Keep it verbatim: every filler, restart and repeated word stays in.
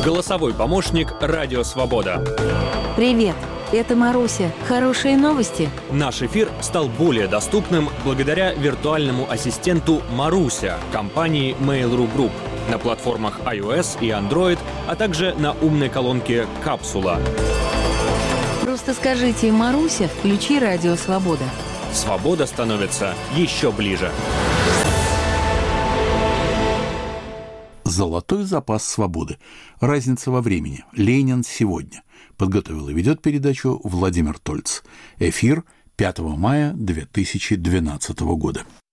Голосовой помощник «Радио Свобода». Привет, это Маруся. Хорошие новости? Наш эфир стал более доступным благодаря виртуальному ассистенту Маруся компании Mail.ru Group на платформах iOS и Android, а также на умной колонке «Капсула». Просто скажите: «Маруся, включи «Радио Свобода». Свобода становится еще ближе. Золотой запас свободы. Разница во времени. Ленин сегодня. Подготовил и ведет передачу Владимир Тольц. Эфир пятого мая две тысячи двенадцатого года.